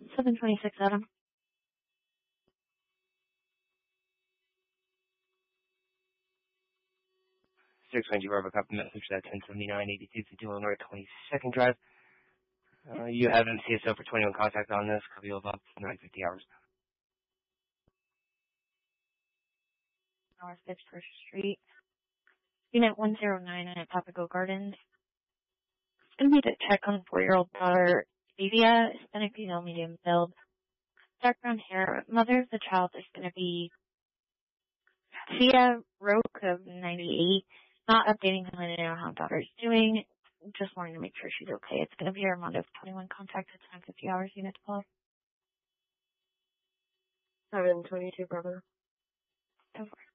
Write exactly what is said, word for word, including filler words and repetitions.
seven twenty-six, Adam. six twenty, Bravo, copy message that ten seventy-nine eighty-two fifty-one North twenty-second Drive. Uh, you have M C S O for twenty-one contact on this. Copy of up nine fifty hours. North Fifth Street. Unit one zero nine at Papago Gardens. It's going to be to check on four-year-old daughter, Avia, Hispanic female, medium build. Dark brown hair. Mother of the child is going to be Tia Roque of ninety-eight. Not updating on letting know how daughter is doing. Just wanting to make sure she's okay. It's going to be Armando twenty-one contact at ten fifty hours. Unit to follow. seven twenty-two, Bravo. Go for it.